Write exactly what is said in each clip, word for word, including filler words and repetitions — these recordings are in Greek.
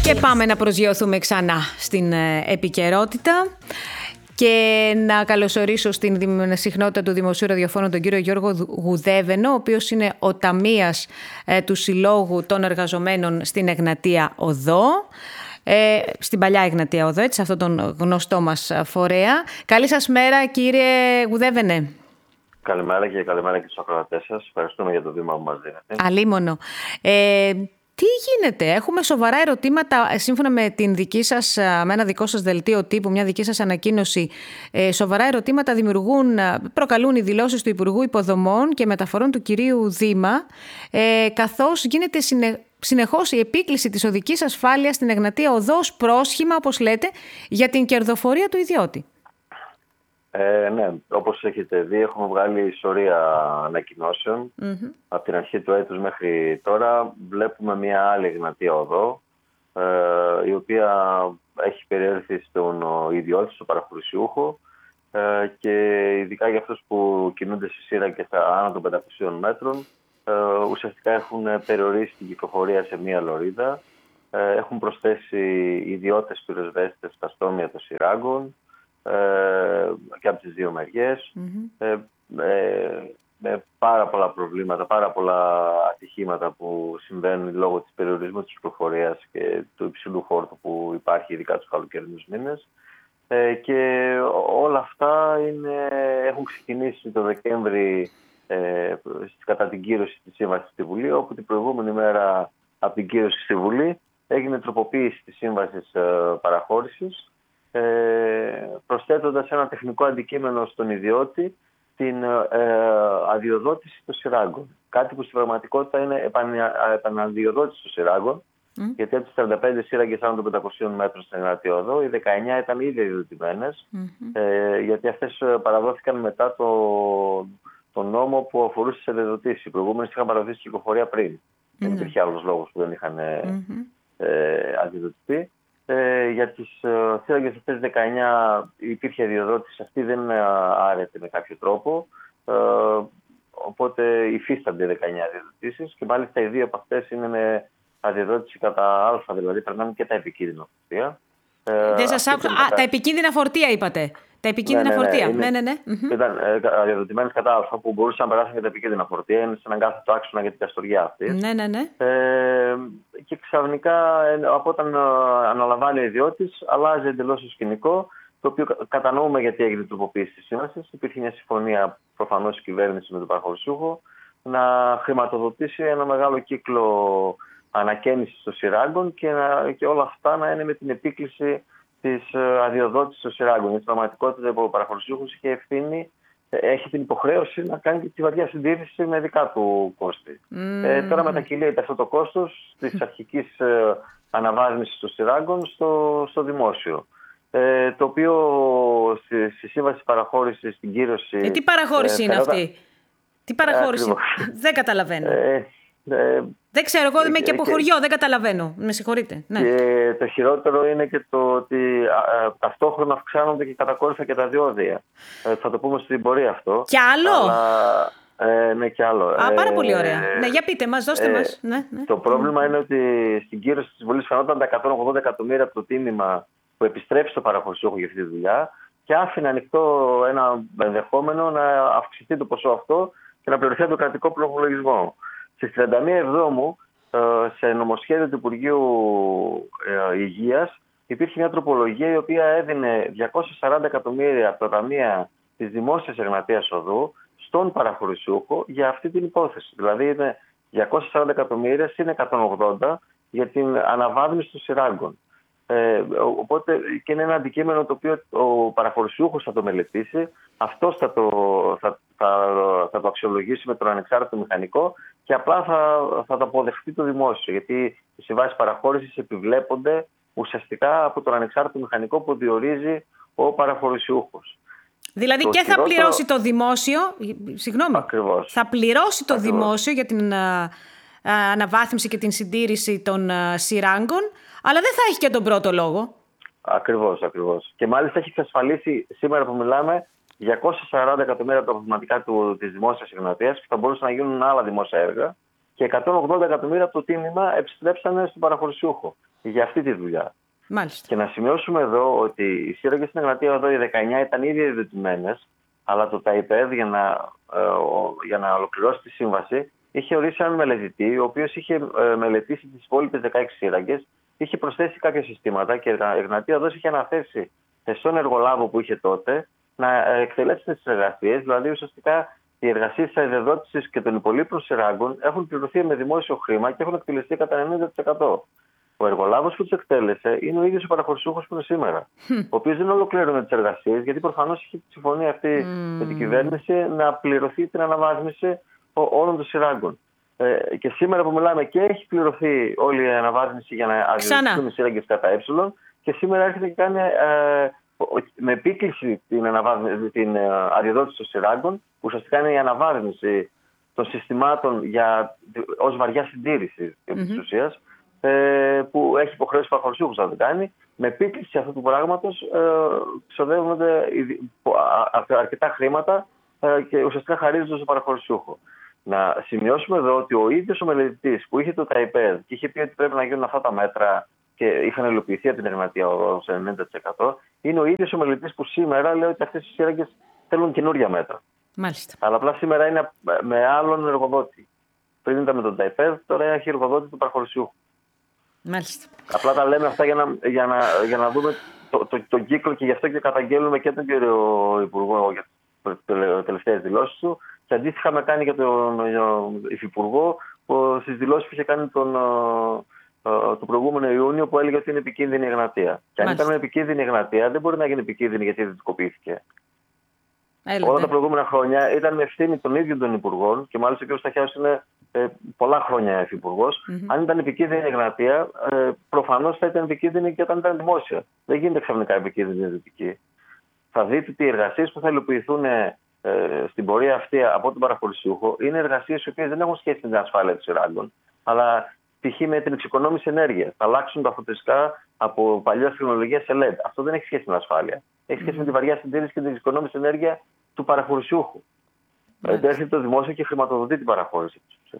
Και πάμε να προσγειωθούμε ξανά στην επικαιρότητα και να καλωσορίσω στην συχνότητα του Δημοσίου Ραδιοφώνου τον κύριο Γιώργο Γουδέβαινο, ο οποίος είναι ο ταμείας του Συλλόγου των Εργαζομένων στην Εγνατία Οδό, ε, στην παλιά Εγνατία Οδό, έτσι, σε αυτόν τον γνωστό μας φορέα. Καλή σας μέρα, κύριε Γουδέβαινε. Καλημέρα και καλημέρα και στους ακροατές σας. Ευχαριστούμε για το βήμα που μας δίνετε. Αλίμονο. Ε, τι γίνεται, έχουμε σοβαρά ερωτήματα σύμφωνα με, την δική σας, με ένα δικό σας δελτίο τύπου, μια δική σας ανακοίνωση. Ε, σοβαρά ερωτήματα δημιουργούν, προκαλούν οι δηλώσεις του Υπουργού Υποδομών και Μεταφορών του κυρίου Δήμα, ε, καθώς γίνεται συνε, συνεχώς η επίκληση της οδικής ασφάλειας στην Εγνατία Οδό ως πρόσχημα, όπως λέτε, για την κερδοφορία του ιδιώτη. Ε, ναι, όπως έχετε δει, έχουμε βγάλει σωρία ανακοινώσεων. Mm-hmm. Από την αρχή του έτους μέχρι τώρα βλέπουμε μια άλλη Εγνατία Οδό, ε, η οποία έχει περιέλθει στον ιδιώτη, στον παραχωρησιούχο, ε, και ειδικά για αυτούς που κινούνται στη σειρά και στα άνω των πεντακοσίων μέτρων, ε, ουσιαστικά έχουν περιορίσει την κυκλοφορία σε μια λωρίδα, ε, έχουν προσθέσει ιδιώτες πυροσβέστες στα στόμια των σειράγκων, Ε, και από τις δύο μεριές, mm-hmm. ε, ε, με πάρα πολλά προβλήματα, πάρα πολλά ατυχήματα που συμβαίνουν λόγω της περιορισμού της κυκλοφορίας και του υψηλού φόρτου που υπάρχει ειδικά τους καλοκαιρινούς μήνες, ε, και όλα αυτά είναι, έχουν ξεκινήσει το Δεκέμβρη ε, κατά την κύρωση της σύμβασης στη Βουλή, όπου την προηγούμενη μέρα από την κύρωση στη Βουλή έγινε τροποποίηση της σύμβασης ε, παραχώρησης, προσθέτοντας ένα τεχνικό αντικείμενο στον ιδιώτη, την ε, αδειοδότηση των σειράγκων. Κάτι που στην πραγματικότητα είναι επαναδειοδότηση των σειράγκων, mm. γιατί από τις τριάντα πέντε σύραγγες άνω των πεντακοσίων μέτρων στην Εγνατία Οδό, οι δεκαεννιά ήταν ήδη αδειοδοτημένες, mm-hmm. ε, γιατί αυτές παραδόθηκαν μετά το, το νόμο που αφορούσε τις αδειοδοτήσεις. Οι προηγούμενες είχαν παραδοθεί στην κυκλοφορία πριν. Mm-hmm. Δεν υπήρχε άλλος λόγος που δεν είχαν mm-hmm. ε, αδειοδοτηθεί. Ε, για τις ε, σύραγγες αυτές δεκαεννιά υπήρχε αδειοδότηση, αυτή δεν ε, άρεται με κάποιο τρόπο, ε, οπότε υφίστανται δεκαεννιά αδειοδοτήσεις και μάλιστα οι δύο από αυτές είναι με αδειοδότηση κατά α, δηλαδή περνάνε και τα επικίνδυνα φορτία. Ε, δεν σας άκουσα. Α, κατά... τα επικίνδυνα φορτία είπατε. Τα επικίνδυνα ναι, ναι, ναι, φορτία. Είναι, ναι, ναι, ναι. Ήταν ε, αδειοδοτημένες κατά α που μπορούσαν να περάσουν για τα επικίνδυνα φορτία. Είναι σε έναν κάθετο άξονα για την καστοριά αυτή. Ναι, ναι, ναι. Ε, και ξαφνικά από όταν ε, αναλαμβάνει ο ιδιώτης, αλλάζει εντελώς το σκηνικό, το οποίο κατανοούμε γιατί έγινε η τροποποίηση της σύμβασης. Υπήρχε μια συμφωνία προφανώς της κυβέρνησης με τον παραχωρησιούχο να χρηματοδοτήσει ένα μεγάλο κύκλο ανακαίνησης των σειράγκων και, να, και όλα αυτά να είναι με την επίκληση της αδειοδότησης των σειράγκων. Στην πραγματικότητα, ο παραχωρησιούχος είχε ευθύνη, έχει την υποχρέωση να κάνει και τη βαριά συντήρηση με δικά του κόστη. Mm. Ε, τώρα μετακυλείται αυτό το κόστος της αρχικής ε, αναβάθμισης των σειράγκων στο, στο δημόσιο. Ε, το οποίο στη, στη σύμβαση παραχώρησης, στην κύρωση. Ε, τι παραχώρηση ε, είναι φερότα... αυτή, τι παραχώρηση, ε, δεν καταλαβαίνω. Ε, Ε, δεν ξέρω, εγώ είμαι και από χωριό, και... δεν καταλαβαίνω. Με συγχωρείτε. Ναι. Και το χειρότερο είναι και το ότι α, ταυτόχρονα αυξάνονται και κατακόρυφα και τα διόδια. Ε, θα το πούμε στην πορεία αυτό. Κι άλλο! Αλλά, ε, ναι, κι άλλο. Α, πάρα ε, πολύ ωραία. Ε, ναι, για πείτε μας, δώστε ε, μας. Ναι, ναι. Το πρόβλημα mm. είναι ότι στην κύρωση της Βουλής φαινόταν τα εκατόν ογδόντα εκατομμύρια από το τίμημα που επιστρέφει στο παραχωρησιούχο για αυτή τη δουλειά και άφηνε ανοιχτό ένα ενδεχόμενο να αυξηθεί το ποσό αυτό και να πληρωθεί το κρατικό προπολογισμό. Στις τριάντα μία Εβδόμου, σε νομοσχέδιο του Υπουργείου Υγείας, υπήρχε μια τροπολογία η οποία έδινε διακόσια σαράντα εκατομμύρια από τα ταμεία της Δημόσιας Εγνατίας Οδού στον παραχωρησιούχο για αυτή την υπόθεση. Δηλαδή είναι διακόσια σαράντα εκατομμύρια συν εκατόν ογδόντα για την αναβάθμιση των σειράγκων. Ε, οπότε και είναι ένα αντικείμενο το οποίο ο παραχωρησιούχος θα το μελετήσει, αυτός θα το, θα, θα, θα το αξιολογήσει με τον ανεξάρτητο μηχανικό και απλά θα, θα το αποδεχτεί το δημόσιο, γιατί οι συμβάσεις παραχώρησης επιβλέπονται ουσιαστικά από τον ανεξάρτητο μηχανικό που διορίζει ο παραχωρησιούχος. Δηλαδή το και χειρότερο... θα πληρώσει το δημόσιο, συγγνώμη, Ακριβώς. θα πληρώσει το Ακριβώς. δημόσιο για την α, αναβάθμιση και την συντήρηση των α, σειράγκων, αλλά δεν θα έχει και τον πρώτο λόγο. Ακριβώς, ακριβώς. Και μάλιστα έχει εξασφαλίσει σήμερα που μιλάμε διακόσια σαράντα εκατομμύρια από τα αποθεματικά της Δημόσιας Εγνατίας που θα μπορούσαν να γίνουν άλλα δημόσια έργα και εκατόν ογδόντα εκατομμύρια από το τίμημα επιστρέψανε στον παραχωρησιούχο. για αυτή τη δουλειά. Μάλιστα. Και να σημειώσουμε εδώ ότι οι σύραγγες στην Εγνατία Οδό οι δεκαεννιά ήταν ήδη ιδιωτημένες, αλλά το ΤΑΙΠΕΔ για να, ε, για να ολοκληρώσει τη σύμβαση είχε ορίσει έναν μελετητή, ο οποίος είχε ε, μελετήσει τις υπόλοιπες δεκαέξι σύραγγες, είχε προσθέσει κάποια συστήματα και η Εγνατία Οδός είχε αναθέσει στον εργολάβο που είχε τότε να εκτελέσει τις εργασίες, δηλαδή ουσιαστικά οι εργασίες της αδειοδότησης και των υπολείπων σειράγκων έχουν πληρωθεί με δημόσιο χρήμα και έχουν εκτελεστεί κατά ενενήντα τοις εκατό. Ο εργολάβος που τις εκτέλεσε είναι ο ίδιος ο παραχωρησούχος που είναι σήμερα, ο οποίος δεν ολοκλήρωνε τις εργασίες, γιατί προφανώς είχε τη συμφωνία αυτή mm. με την κυβέρνηση να πληρωθεί την αναβάθμιση όλων των σειράγκων. Ε, και σήμερα που μιλάμε και έχει πληρωθεί όλη η αναβάθμιση για να αδειοδοτηθούν οι σύραγγες κατά ε, και σήμερα έρχεται και κάνει ε, με επίκληση την, την αδειοδότηση των σειράγκων, που ουσιαστικά είναι η αναβάθμιση των συστημάτων για, ως βαριά συντήρηση mm-hmm. της ουσίας, ε, που έχει υποχρέωση παραχωρησούχους να το κάνει. Με επίκληση αυτού του πράγματος ε, ξοδεύονται αρκετά χρήματα ε, και ουσιαστικά χαρίζονται στον παραχωρησούχο. Να σημειώσουμε εδώ ότι ο ίδιος ο μελετητής που είχε το ΤΑΙΠΕΔ και είχε πει ότι πρέπει να γίνουν αυτά τα μέτρα και είχαν υλοποιηθεί από την Εγνατία Οδό σε ενενήντα τοις εκατό, είναι ο ίδιος ο μελετητής που σήμερα λέει ότι αυτές οι σύραγγες θέλουν καινούργια μέτρα. Μάλιστα. Αλλά απλά σήμερα είναι με άλλον εργοδότη. Πριν ήταν με τον ΤΑΙΠΕΔ, τώρα έχει εργοδότη του παραχωρησιούχου. Μάλιστα. Απλά τα λέμε αυτά για να, για να, για να δούμε τον το, το κύκλο και γι' αυτό και καταγγέλνουμε και τον κύριο Υπουργό για τις τελευταίες δηλώσεις του. Και αντίστοιχα με κάνει για τον Υφυπουργό στις δηλώσεις που είχε κάνει τον, το προηγούμενο Ιούνιο, που έλεγε ότι είναι επικίνδυνη η Εγνατία. Και αν ήταν επικίνδυνη η Εγνατία, δεν μπορεί να γίνει επικίνδυνη γιατί ιδιωτικοποιήθηκε. Όλα τα προηγούμενα χρόνια ήταν με ευθύνη των ίδιων των υπουργών, και μάλιστα ο κ. Σταχιάδης είναι ε, πολλά χρόνια υφυπουργός. Mm-hmm. Αν ήταν επικίνδυνη η Εγνατία, ε, προφανώς θα ήταν επικίνδυνη και όταν ήταν δημόσια. Δεν γίνεται ξαφνικά επικίνδυνη ιδιωτική. Θα δείτε ότι οι εργασίες που θα υλοποιηθούν ε, στην πορεία αυτή από τον παραχωρησιούχο είναι εργασίες οι οποίες δεν έχουν σχέση με την ασφάλεια των σειράγκων, αλλά π.χ. με την εξοικονόμηση ενέργειας. Θα αλλάξουν τα φωτιστικά από παλιά τεχνολογία σε ελ ι ντι. Αυτό δεν έχει σχέση με την ασφάλεια. Έχει σχέση mm. με τη βαριά συντήρηση και την εξοικονόμηση ενέργεια του παραχωρησιούχου. Mm. Έτσι έρχεται το δημόσιο και χρηματοδοτεί την παραχώρηση.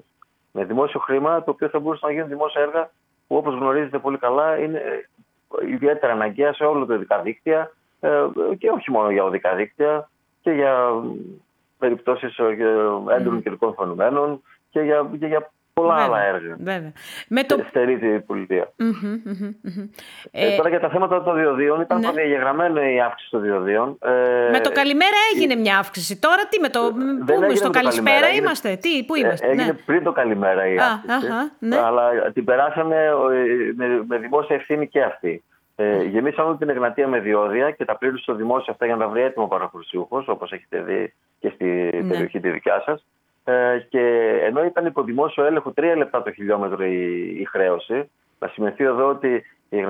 Με δημόσιο χρήμα, το οποίο θα μπορούσε να γίνουν δημόσια έργα που, όπως γνωρίζετε πολύ καλά, είναι ιδιαίτερα αναγκαία σε όλα τα οδικά δίκτυα και όχι μόνο για οδικά δίκτυα, και για περιπτώσεις έντονων καιρικών φαινομένων και για, και για πολλά βέβαια, άλλα έργα. Βέβαια. Με το... Στερεί την πολιτεία. Mm-hmm, mm-hmm. Ε, ε, τώρα για τα θέματα των διοδίων, ήταν ναι. διαγεγραμμένο η αύξηση των διοδίων. Ε, με το καλημέρα έγινε μια αύξηση. Τώρα τι με το. Πού στο καλησπέρα καλημέρα, είμαστε, έγινε... τι, πού είμαστε. Ε, έγινε ναι. πριν το καλημέρα η αύξηση. Α, αχα, ναι. Αλλά την περάσανε με, με δημόσια ευθύνη και αυτή. Ε, γεμίσαμε την Εγνατία με διόδια και τα πλήρωσε στο δημόσιο αυτά για να τα βρει έτοιμο ο παραχωρησιούχος, όπως έχετε δει και στη ναι. περιοχή τη δικιά σας. Ε, και ενώ ήταν υπό δημόσιο έλεγχο τρία λεπτά το χιλιόμετρο η, η χρέωση, να σημειωθεί εδώ ότι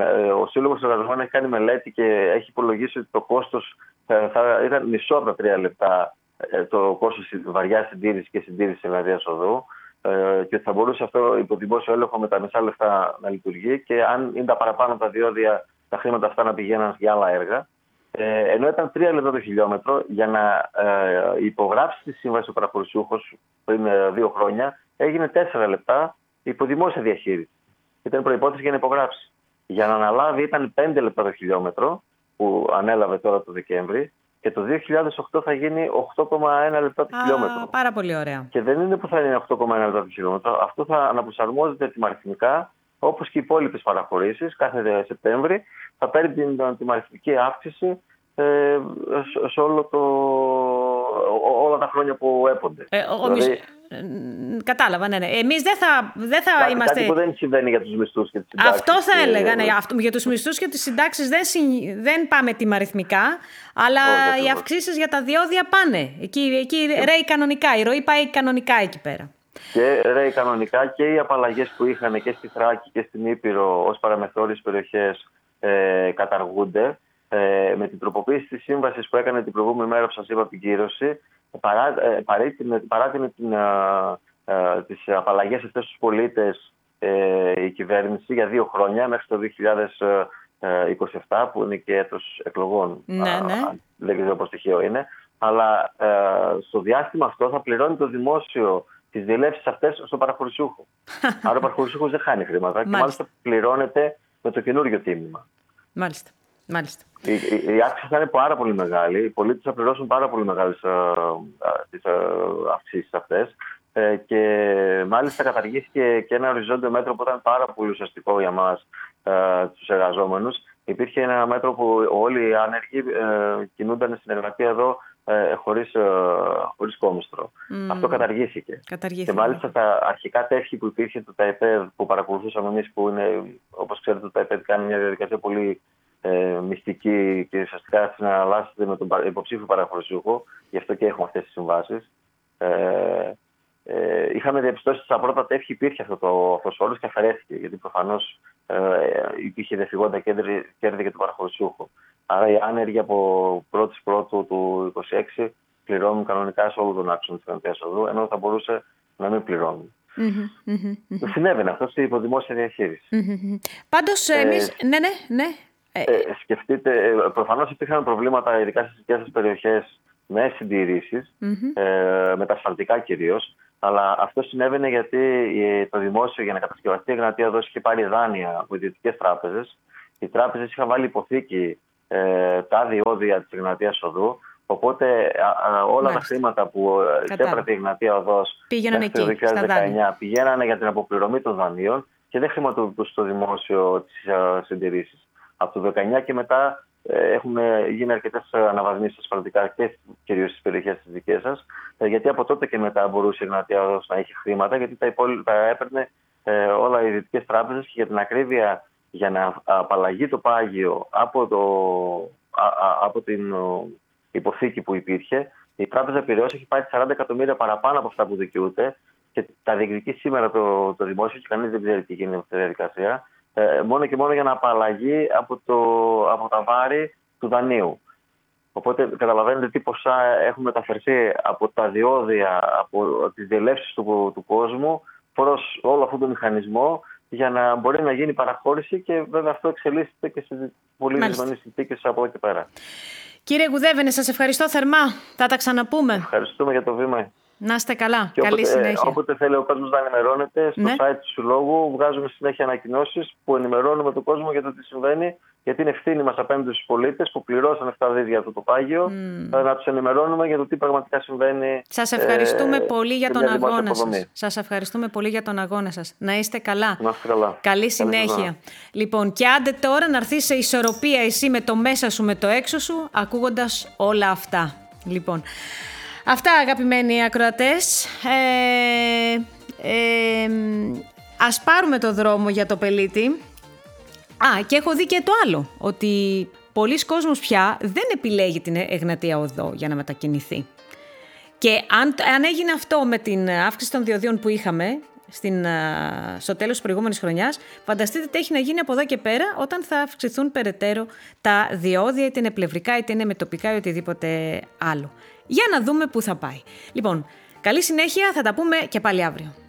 ο Σύλλογος Εργαζομένων έχει κάνει μελέτη και έχει υπολογίσει ότι το κόστος θα, θα ήταν μισό από τα τρία λεπτά το κόστος βαριά συντήρηση και συντήρηση της Εγνατίας Οδού. Και θα μπορούσε αυτό υπό δημόσιο έλεγχο με τα μισά λεφτά να λειτουργεί, και αν είναι τα παραπάνω τα διόδια, τα χρήματα αυτά να πηγαίνουν για άλλα έργα. Ε, ενώ ήταν τρία λεπτά το χιλιόμετρο, για να ε, υπογράψει τη σύμβαση ο παραχωρησιούχος πριν ε, δύο χρόνια, έγινε τέσσερα λεπτά υπό δημόσια διαχείριση. Ήταν προϋπόθεση για να υπογράψει. Για να αναλάβει ήταν πέντε λεπτά το χιλιόμετρο, που ανέλαβε τώρα το Δεκέμβρη, και το δύο χιλιάδες οκτώ θα γίνει οκτώ κόμμα ένα λεπτά το χιλιόμετρο. Πάρα πολύ ωραία. Και δεν είναι που θα είναι οκτώ κόμμα ένα λεπτά το χιλιόμετρο. Αυτό θα αναπροσαρμόζεται τιμαριθμικά, όπως και οι υπόλοιπες παραχωρήσεις. Κάθε Σεπτέμβρη θα παίρνει την τιμαριθμική αύξηση ε, σε όλο το, όλα τα χρόνια που έπονται. Ε, ο, δηλαδή, μισ... Κατάλαβα, ναι, ναι. Εμείς δεν θα, δεν θα κάτι, είμαστε... Κάτι που δεν συμβαίνει για τους μισθούς και τις συντάξεις. Αυτό θα και... έλεγα, ναι. Αυτό, για τους μισθούς και τις συντάξεις δεν, συ... δεν πάμε τιμαριθμικά, αλλά όχι, οι αυξήσεις για τα διόδια πάνε. Εκεί, εκεί και... ρέει κανονικά, η ροή πάει κανονικά εκεί πέρα. Και ρέει κανονικά, και οι απαλλαγές που είχαν και στη Θράκη και στην Ήπειρο ως παραμεθόριες περιοχές ε, καταργούνται. Ε, με την τροποποίηση της σύμβασης που έκανε την προηγούμενη μέρα που σας είπα, την κύρωση, παρά, ε, παράτηνε, παράτηνε την, ε, ε, τις απαλλαγές αυτές στους πολίτες ε, η κυβέρνηση για δύο χρόνια, μέχρι το δύο χιλιάδες είκοσι επτά, που είναι και έτος εκλογών. Ναι, ναι. Α, δεν ξέρω πώς στοιχείο είναι. Αλλά ε, στο διάστημα αυτό θα πληρώνει το δημόσιο τις διελεύσεις αυτές στον παραχωρησιούχο. Άρα ο παραχωρησιούχος δεν χάνει χρήματα. Και μάλιστα πληρώνεται με το καινούριο τίμημα. Μάλιστα. Μάλιστα. Η, η, η αύξηση θα είναι πάρα πολύ μεγάλη. Οι πολίτες θα πληρώσουν πάρα πολύ μεγάλες αυξήσεις αυτές. Ε, και μάλιστα καταργήθηκε και ένα οριζόντιο μέτρο που ήταν πάρα πολύ ουσιαστικό για μας, ε, τους εργαζόμενους. Υπήρχε ένα μέτρο που όλοι οι άνεργοι ε, κινούνταν στην εργασία εδώ ε, χωρίς, ε, χωρίς κόμιστρο. Mm. Αυτό καταργήθηκε. καταργήθηκε. Και μάλιστα τα αρχικά τεύχη που υπήρχε το ΤΑΕΠΕΔ που παρακολουθούσαμε εμείς, που είναι, όπως ξέρετε, το ΤΑΕΠΕΔ κάνει μια διαδικασία πολύ ε, μυστική και ουσιαστικά συναλλάσσεται με τον υποψήφιο παραχωρησιούχο, γι' αυτό και έχουμε αυτές τις συμβάσεις. Ε, Ε, είχαμε διαπιστώσει ότι στα πρώτα τεύχη υπήρχε αυτό το όρος και αφαιρέθηκε, γιατί προφανώς ε, υπήρχε διαφυγόντα κέρδη για τον παραχωρησιούχο. Άρα οι άνεργοι από πρώτη Πρώτου του είκοσι έξι πληρώνουν κανονικά σε όλο τον άξονα της Εγνατίας Οδού, ενώ θα μπορούσε να μην πληρώνουν. Mm-hmm, mm-hmm. Συνέβαινε αυτό στην υποδημόσια διαχείριση. Mm-hmm. Πάντως ε, εμείς. Ναι, ναι, ναι. Ε, σκεφτείτε, προφανώς υπήρχαν προβλήματα, ειδικά στις δικές σας περιοχές, με συντηρήσεις, mm-hmm. ε, με τα ασφαλτικά κυρίως. Αλλά αυτό συνέβαινε γιατί το δημόσιο, για να κατασκευαστεί η Εγνατία Οδός, είχε πάρει δάνεια από ιδιωτικές τράπεζες. Οι τράπεζες είχαν βάλει υποθήκη ε, τα διόδια της Εγνατίας Οδού. Οπότε α, α, όλα Μάλιστα. τα χρήματα που εξέπρατε η Εγνατία Οδός μέχρι το δύο χιλιάδες δεκαεννιά πηγαίνανε για την αποπληρωμή των δανείων και δεν χρηματοδοτούσε στο δημόσιο τις συντηρήσεις. Από το δεκαεννιά και μετά έχουν γίνει αρκετές αναβαθμίσεις ασφαλτικά και κυρίως στις περιοχές της δικές σας, γιατί από τότε και μετά μπορούσε η Εγνατία Οδός να έχει χρήματα, γιατί τα, υπόλοιπα, τα έπαιρνε ε, όλα οι ιδιωτικές τράπεζες, και για την ακρίβεια, για να απαλλαγεί το πάγιο από, το, α, α, από την ο, υποθήκη που υπήρχε, η Τράπεζα Πειραιώς έχει πάρει σαράντα εκατομμύρια παραπάνω από αυτά που δικαιούται και τα διεκδικεί σήμερα το, το δημόσιο και κανείς δεν ξέρει τι γίνεται με αυτή τη διαδικασία. Ε, μόνο και μόνο για να απαλλαγεί από, το, από τα βάρη του δανείου. Οπότε καταλαβαίνετε τι ποσά έχουν μεταφερθεί από τα διόδια, από τις διελεύσεις του, του κόσμου προς όλο αυτό το μηχανισμό, για να μπορεί να γίνει παραχώρηση, και βέβαια αυτό εξελίσσεται και σε πολύ δυσμενείς συνθήκες από εδώ και πέρα. Κύριε Γουδέβαινε, σας ευχαριστώ θερμά. Θα τα ξαναπούμε. Ευχαριστούμε για το βήμα. Να είστε καλά. Και Καλή όποτε, συνέχεια. Όποτε θέλει ο κόσμος να ενημερώνεται, στο ναι. site του Συλλόγου βγάζουμε συνέχεια ανακοινώσεις που ενημερώνουμε τον κόσμο για το τι συμβαίνει, γιατί είναι ευθύνη μας απέναντι στους πολίτες που πληρώσαν επτά δις για αυτό το πάγιο, mm. να τους ενημερώνουμε για το τι πραγματικά συμβαίνει. Σας ευχαριστούμε ε, πολύ για τον αγώνα σας. Σας ευχαριστούμε πολύ για τον αγώνα σας. Να είστε καλά. Να είστε καλά. Καλή συνέχεια. Καλή λοιπόν, και άντε τώρα να έρθεις σε ισορροπία εσύ με το μέσα σου, με το έξω σου, ακούγοντας όλα αυτά. Λοιπόν. Αυτά, αγαπημένοι ακροατές. Ε, ε, ας πάρουμε το δρόμο για το Πελίτη. Α, και έχω δει και το άλλο, ότι πολλοί κόσμος πια δεν επιλέγει την Εγνατία Οδό για να μετακινηθεί. Και αν, αν έγινε αυτό με την αύξηση των διοδίων που είχαμε στην, στο τέλος της προηγούμενης χρονιάς, φανταστείτε τι έχει να γίνει από εδώ και πέρα όταν θα αυξηθούν περαιτέρω τα διόδια, είτε είναι πλευρικά, είτε είναι με τοπικά ή οτιδήποτε άλλο. Για να δούμε πού θα πάει. Λοιπόν, καλή συνέχεια, θα τα πούμε και πάλι αύριο.